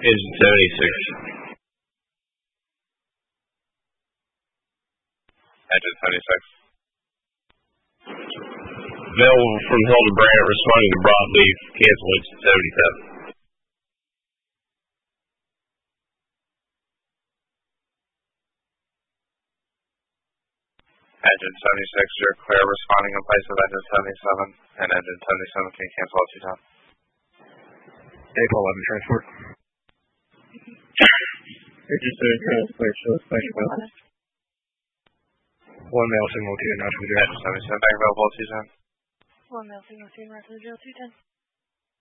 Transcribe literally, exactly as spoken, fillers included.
Engine seventy-six. Engine seventy-six. Available from Hildebrand responding to broadleaf. Cancel engine seventy-seven. Engine seventy-six, you're clear responding in place of engine seventy-seven, and engine seventy-seven can cancel all two times. April eleven transport. Engine seventy-seven, place, show us back about. One male signal two, not to the Engine seventy-seven, back available two ten. One male signal two, right to the drill two ten.